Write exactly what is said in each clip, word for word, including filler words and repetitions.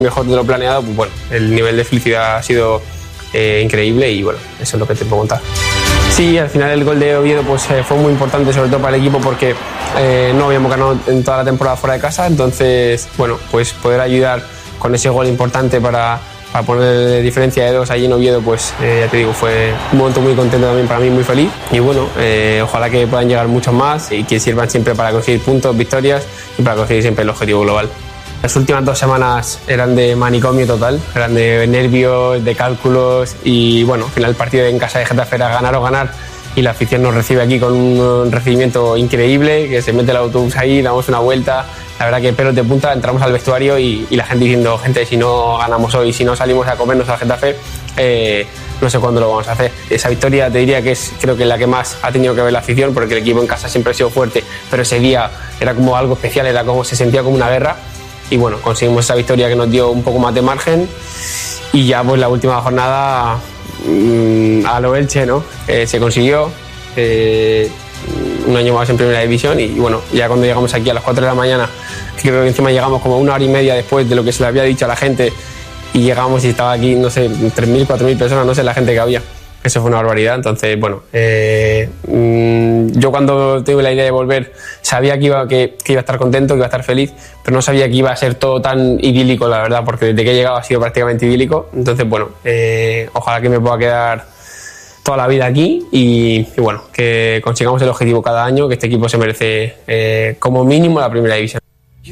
mejor de lo planeado, pues bueno, el nivel de felicidad ha sido eh, increíble y bueno, eso es lo que te puedo contar. Sí, al final el gol de Oviedo pues eh, fue muy importante, sobre todo para el equipo, porque eh, no habíamos ganado en toda la temporada fuera de casa, entonces bueno, pues poder ayudar con ese gol importante para, para poner diferencia de dos allí en Oviedo, pues eh, ya te digo, fue un momento muy contento también para mí, muy feliz, y bueno, eh, ojalá que puedan llegar muchos más y que sirvan siempre para conseguir puntos, victorias y para conseguir siempre el objetivo global. Las últimas dos semanas eran de manicomio total, eran de nervios, de cálculos y bueno, al final el partido en casa de Getafe era ganar o ganar y la afición nos recibe aquí con un recibimiento increíble, que se mete el autobús ahí, damos una vuelta, la verdad que pelos de punta, entramos al vestuario y, y la gente diciendo, gente, si no ganamos hoy, si no salimos a comernos al Getafe, eh, no sé cuándo lo vamos a hacer. Esa victoria te diría que es creo que la que más ha tenido que ver la afición, porque el equipo en casa siempre ha sido fuerte, pero ese día era como algo especial, era como se sentía como una guerra. Y bueno, conseguimos esa victoria que nos dio un poco más de margen y ya pues la última jornada mmm, a lo Elche, ¿no? Eh, se consiguió eh, un año más en primera división y, y bueno, ya cuando llegamos aquí a las cuatro de la mañana, creo que encima llegamos como una hora y media después de lo que se le había dicho a la gente y llegamos y estaba aquí, no sé, tres mil, cuatro mil personas, no sé la gente que había. Eso fue una barbaridad, entonces bueno, eh, mmm, yo cuando tuve la idea de volver sabía que iba, que, que iba a estar contento, que iba a estar feliz, pero no sabía que iba a ser todo tan idílico, la verdad, porque desde que he llegado ha sido prácticamente idílico, entonces bueno, eh, ojalá que me pueda quedar toda la vida aquí y, y bueno, que consigamos el objetivo cada año, que este equipo se merece eh, como mínimo la primera división.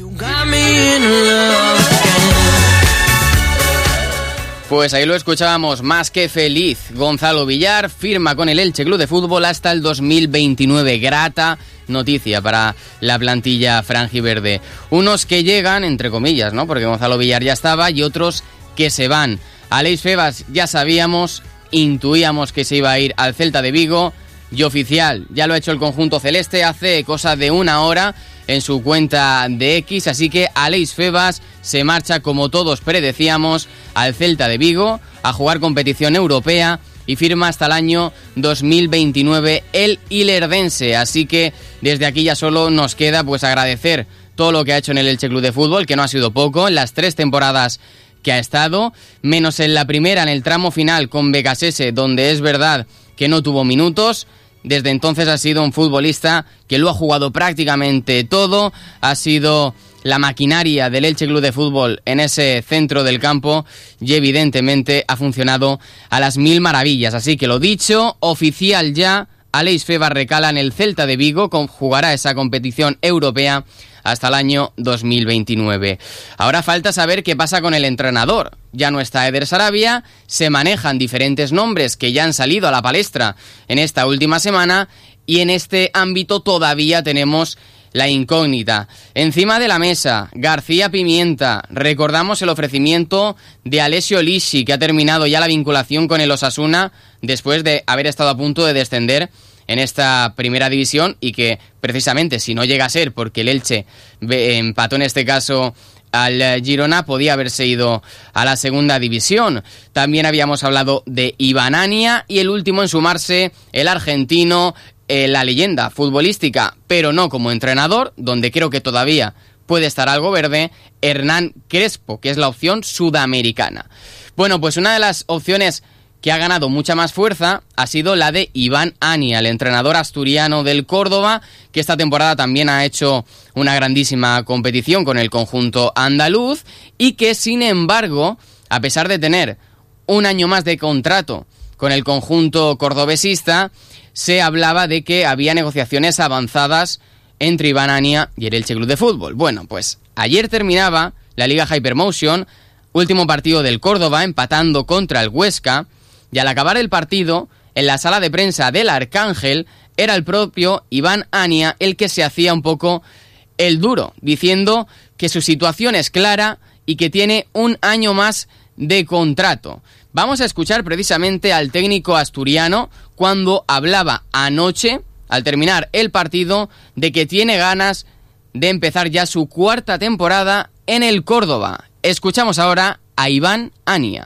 Pues ahí lo escuchábamos, más que feliz. Gonzalo Villar firma con el Elche Club de Fútbol hasta el dos mil veintinueve. Grata noticia para la plantilla franjiverde. Unos que llegan, entre comillas, ¿no? Porque Gonzalo Villar ya estaba, y otros que se van. Aleix Febas ya sabíamos, intuíamos que se iba a ir al Celta de Vigo, y oficial, ya lo ha hecho el conjunto celeste hace cosa de una hora en su cuenta de X, así que Aleix Febas se marcha, como todos predecíamos, al Celta de Vigo a jugar competición europea y firma hasta el año dos mil veintinueve el ilerdense, así que desde aquí ya solo nos queda pues agradecer todo lo que ha hecho en el Elche Club de Fútbol, que no ha sido poco, en las tres temporadas que ha estado, menos en la primera, en el tramo final con Becasese, donde es verdad que no tuvo minutos. Desde entonces ha sido un futbolista que lo ha jugado prácticamente todo, ha sido la maquinaria del Elche Club de Fútbol en ese centro del campo y evidentemente ha funcionado a las mil maravillas. Así que lo dicho, oficial ya, Aleix Febas recala en el Celta de Vigo, jugará esa competición europea hasta el año dos mil veintinueve. Ahora falta saber qué pasa con el entrenador. Ya no está Eder Sarabia, se manejan diferentes nombres que ya han salido a la palestra en esta última semana y en este ámbito todavía tenemos la incógnita. Encima de la mesa, García Pimienta. Recordamos el ofrecimiento de Alessio Lisci, que ha terminado ya la vinculación con el Osasuna después de haber estado a punto de descender en esta primera división y que precisamente si no llega a ser porque el Elche empató en este caso al Girona, podía haberse ido a la segunda división. También habíamos hablado de Iván Ania y el último en sumarse, el argentino, eh, la leyenda futbolística, pero no como entrenador, donde creo que todavía puede estar algo verde, Hernán Crespo, que es la opción sudamericana. Bueno, pues una de las opciones que ha ganado mucha más fuerza ha sido la de Iván Ania, el entrenador asturiano del Córdoba, que esta temporada también ha hecho una grandísima competición con el conjunto andaluz y que, sin embargo, a pesar de tener un año más de contrato con el conjunto cordobesista, se hablaba de que había negociaciones avanzadas entre Iván Ania y el Elche Club de Fútbol. Bueno, pues ayer terminaba la Liga Hypermotion, último partido del Córdoba, empatando contra el Huesca, y al acabar el partido, en la sala de prensa del Arcángel, era el propio Iván Ania el que se hacía un poco el duro, diciendo que su situación es clara y que tiene un año más de contrato. Vamos a escuchar precisamente al técnico asturiano cuando hablaba anoche, al terminar el partido, de que tiene ganas de empezar ya su cuarta temporada en el Córdoba. Escuchamos ahora a Iván Ania.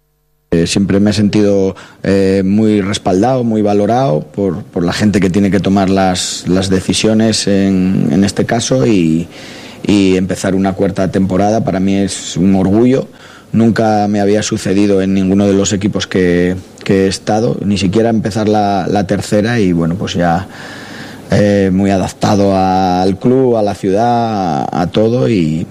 Eh, siempre me he sentido eh, muy respaldado, muy valorado por, por la gente que tiene que tomar las, las decisiones en, en este caso y, y empezar una cuarta temporada para mí es un orgullo. Nunca me había sucedido en ninguno de los equipos que, que he estado, ni siquiera empezar la, la tercera, y bueno, pues ya eh, muy adaptado al club, a la ciudad, a, a todo, y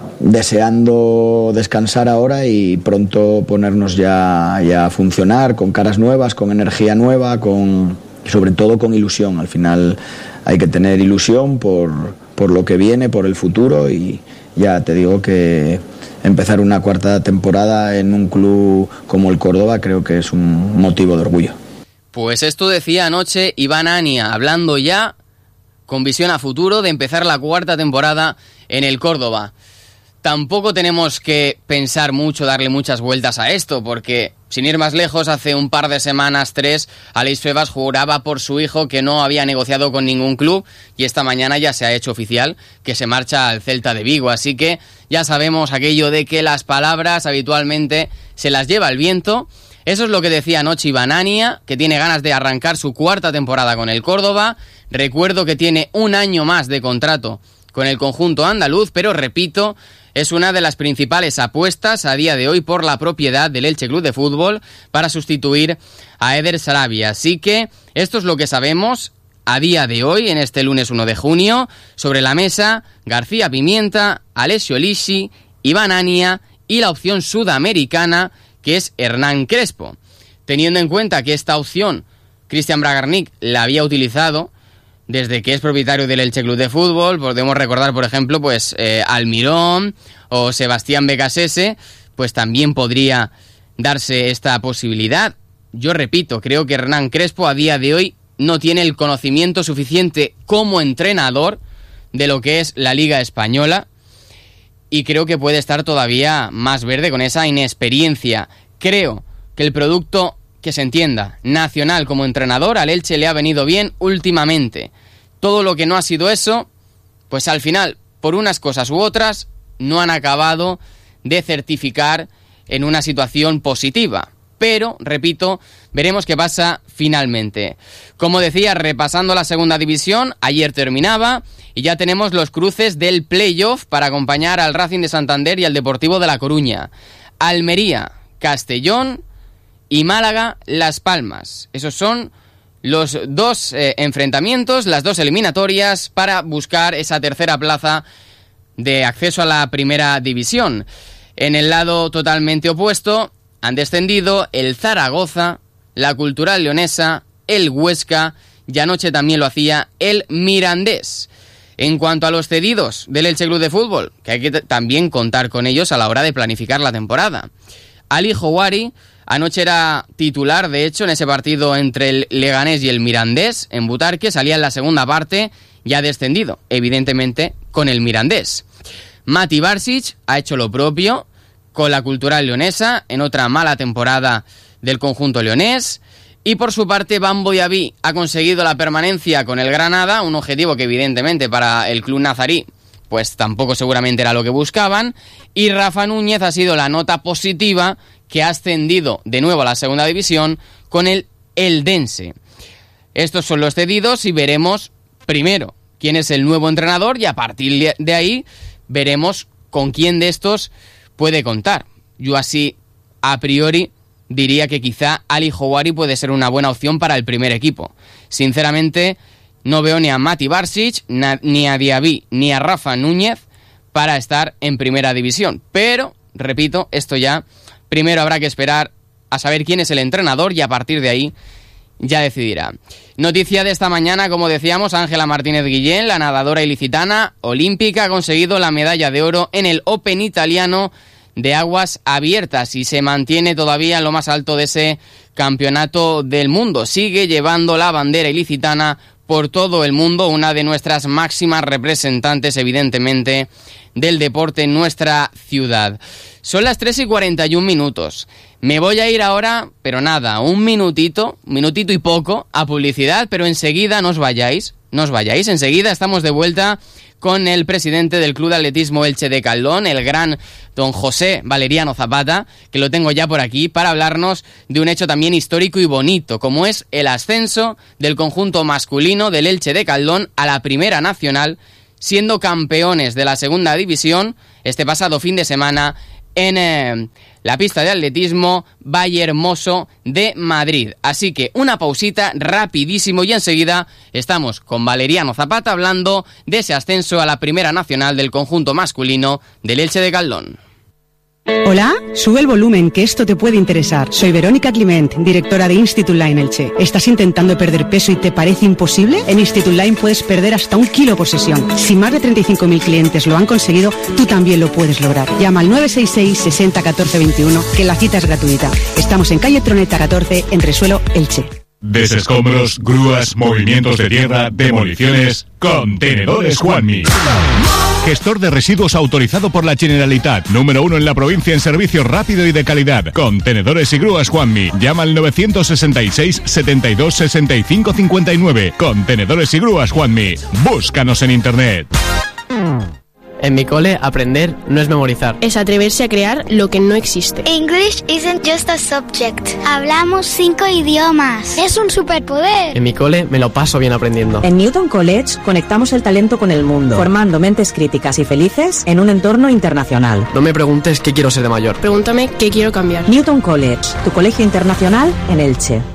deseando descansar ahora y pronto ponernos ya, ya a funcionar con caras nuevas, con energía nueva, con, sobre todo con ilusión. Al final hay que tener ilusión por, por lo que viene, por el futuro, y ya te digo que empezar una cuarta temporada en un club como el Córdoba creo que es un motivo de orgullo. Pues esto decía anoche Iván Ania, hablando ya con visión a futuro de empezar la cuarta temporada en el Córdoba. Tampoco tenemos que pensar mucho, darle muchas vueltas a esto, porque sin ir más lejos, hace un par de semanas, tres, Aleix Febas juraba por su hijo que no había negociado con ningún club, y esta mañana ya se ha hecho oficial que se marcha al Celta de Vigo. Así que ya sabemos aquello de que las palabras habitualmente se las lleva el viento. Eso es lo que decía anoche Iván Ania, que tiene ganas de arrancar su cuarta temporada con el Córdoba. Recuerdo que tiene un año más de contrato con el conjunto andaluz, pero repito, es una de las principales apuestas a día de hoy por la propiedad del Elche Club de Fútbol para sustituir a Eder Sarabia. Así que esto es lo que sabemos a día de hoy, en este lunes uno de junio. Sobre la mesa, García Pimienta, Alessio Lisi, Iván Ania y la opción sudamericana, que es Hernán Crespo. Teniendo en cuenta que esta opción Cristian Bragarnik la había utilizado desde que es propietario del Elche Club de Fútbol, podemos recordar, por ejemplo, pues eh, Almirón o Sebastián Becasese, pues también podría darse esta posibilidad. Yo repito, creo que Hernán Crespo a día de hoy no tiene el conocimiento suficiente como entrenador de lo que es la Liga Española, y creo que puede estar todavía más verde con esa inexperiencia. Creo que el producto, que se entienda, nacional como entrenador, al Elche le ha venido bien últimamente. Todo lo que no ha sido eso, pues al final, por unas cosas u otras, no han acabado de certificar en una situación positiva. Pero, repito, veremos qué pasa finalmente. Como decía, repasando la segunda división, ayer terminaba y ya tenemos los cruces del playoff para acompañar al Racing de Santander y al Deportivo de La Coruña. Almería, Castellón y Málaga, Las Palmas. Esos son los dos eh, enfrentamientos, las dos eliminatorias para buscar esa tercera plaza de acceso a la primera división. En el lado totalmente opuesto han descendido el Zaragoza, la Cultural Leonesa, el Huesca y anoche también lo hacía el Mirandés. En cuanto a los cedidos del Elche Club de Fútbol, que hay que t- también contar con ellos a la hora de planificar la temporada. Ali Houari anoche era titular, de hecho, en ese partido entre el Leganés y el Mirandés, en Butarque, salía en la segunda parte, ya descendido, evidentemente, con el Mirandés. Mati Barsic ha hecho lo propio con la Cultural Leonesa, en otra mala temporada del conjunto leonés. Y por su parte, Bambo Diaby ha conseguido la permanencia con el Granada, un objetivo que evidentemente para el club nazarí pues tampoco seguramente era lo que buscaban. Y Rafa Núñez ha sido la nota positiva, que ha ascendido de nuevo a la segunda división con el Eldense. Estos son los cedidos y veremos primero quién es el nuevo entrenador, y a partir de ahí veremos con quién de estos puede contar. Yo así, a priori, diría que quizá Ali Houari puede ser una buena opción para el primer equipo. Sinceramente, no veo ni a Mati Barsic, na, ni a Diaby, ni a Rafa Núñez para estar en primera división. Pero, repito, esto ya, primero habrá que esperar a saber quién es el entrenador y a partir de ahí ya decidirá. Noticia de esta mañana, como decíamos, Ángela Martínez Guillén, la nadadora ilicitana olímpica, ha conseguido la medalla de oro en el Open italiano de aguas abiertas y se mantiene todavía en lo más alto de ese campeonato del mundo. Sigue llevando la bandera ilicitana por todo el mundo, una de nuestras máximas representantes, evidentemente, del deporte en nuestra ciudad. Son las tres y cuarenta y un minutos. Me voy a ir ahora, pero nada, un minutito, minutito y poco, a publicidad, pero enseguida no os vayáis, no os vayáis, enseguida estamos de vuelta con el presidente del Club de Atletismo Elche de Caldón, el gran don José Valeriano Zapata, que lo tengo ya por aquí, para hablarnos de un hecho también histórico y bonito, como es el ascenso del conjunto masculino del Elche de Caldón a la Primera Nacional, siendo campeones de la segunda división este pasado fin de semana en eh, la pista de atletismo Vallehermoso de Madrid. Así que una pausita rapidísimo y enseguida estamos con Valeriano Zapata hablando de ese ascenso a la Primera Nacional del conjunto masculino del Elche de Caldón. Hola, sube el volumen, que esto te puede interesar. Soy Verónica Climent, directora de Institut Line Elche. ¿Estás intentando perder peso y te parece imposible? En Institut Line puedes perder hasta un kilo por sesión. Si más de treinta y cinco mil clientes lo han conseguido, tú también lo puedes lograr. Llama al nueve seis seis, sesenta, catorce, veintiuno, que la cita es gratuita. Estamos en calle Troneta catorce, en Resuelo, Elche. Desescombros, grúas, movimientos de tierra, demoliciones, Contenedores Juanmi. Gestor de residuos autorizado por la Generalitat. Número uno en la provincia en servicio rápido y de calidad. Contenedores y grúas Juanmi. Llama al nueve sesenta y seis, setenta y dos, sesenta y cinco cincuenta y nueve. Contenedores y grúas Juanmi. Búscanos en internet. En mi cole, aprender no es memorizar. Es atreverse a crear lo que no existe. English isn't just a subject. Hablamos cinco idiomas. Es un superpoder. En mi cole me lo paso bien aprendiendo. En Newton College conectamos el talento con el mundo, formando mentes críticas y felices en un entorno internacional. No me preguntes qué quiero ser de mayor. Pregúntame qué quiero cambiar. Newton College, tu colegio internacional en Elche.